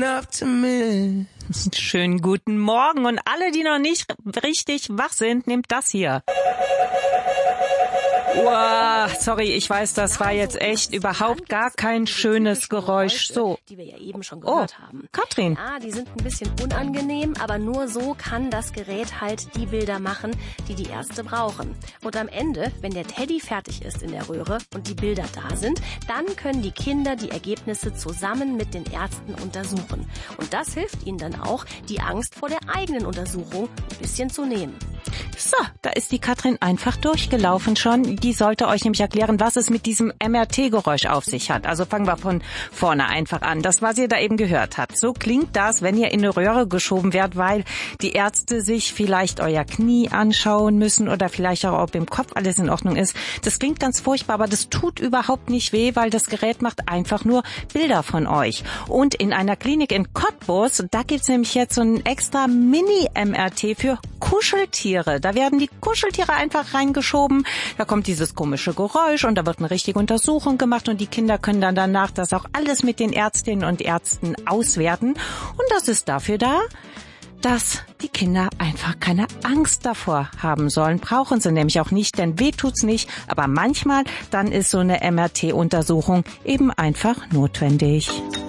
enough to miss. Schönen guten Morgen und alle, die noch nicht richtig wach sind, nehmt das hier. Wow, sorry, ich weiß, das war jetzt echt überhaupt gar kein schönes Geräusch. So. Die wir ja eben schon gehört haben. Katrin. Ja, die sind ein bisschen unangenehm, aber nur so kann das Gerät halt die Bilder machen, die die Ärzte brauchen. Und am Ende, wenn der Teddy fertig ist in der Röhre und die Bilder da sind, dann können die Kinder die Ergebnisse zusammen mit den Ärzten untersuchen. Und das hilft ihnen dann auch, die Angst vor der eigenen Untersuchung ein bisschen zu nehmen. So, da ist die Katrin einfach durchgelaufen schon. Die sollte euch nämlich erklären, was es mit diesem MRT-Geräusch auf sich hat. Also fangen wir von vorne einfach an. Das, was ihr da eben gehört habt. So klingt das, wenn ihr in eine Röhre geschoben werdet, weil die Ärzte sich vielleicht euer Knie anschauen müssen oder vielleicht auch, ob im Kopf alles in Ordnung ist. Das klingt ganz furchtbar, aber das tut überhaupt nicht weh, weil das Gerät macht einfach nur Bilder von euch. Und in einer Klinik in Cottbus, da gibt's nämlich jetzt so ein extra Mini-MRT für Kuscheltiere. Da werden die Kuscheltiere einfach reingeschoben. Da kommt dieses komische Geräusch und da wird eine richtige Untersuchung gemacht und die Kinder können dann danach das auch alles mit den Ärztinnen und Ärzten auswerten. Und das ist dafür da, dass die Kinder einfach keine Angst davor haben sollen. Brauchen sie nämlich auch nicht, denn weh tut's nicht. Aber manchmal, dann ist so eine MRT-Untersuchung eben einfach notwendig.